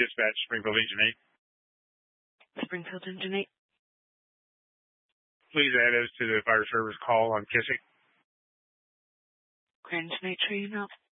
Dispatch, Springfield Engine 8. Springfield Engine 8. Please add us to the fire service call on Kissing. Grand Engine 8 train out.